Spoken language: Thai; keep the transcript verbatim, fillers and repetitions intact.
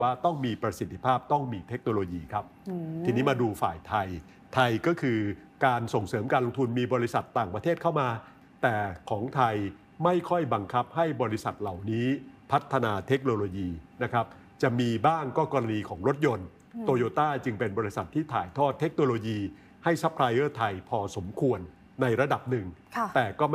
ว่าต้องมีประสิทธิภาพต้องมีเทคโนโลยีครับทีนี้มาดูฝ่ายไทยไทยก็คือการส่งเสริมการลงทุนมีบริษัทต่างประเทศเข้ามาแต่ของไทยไม่ค่อยบังคับให้บริษัทเหล่านี้พัฒนาเทคโนโลยีนะครับจะมีบ้างก็กรณีของรถยนต์โตโยต้าจึงเป็นบริษัทที่ถ่ายทอดเทคโนโลยีให้ซัพพลายเออร์ไทยพอสมควรในระดับหนึ่งแต่ก็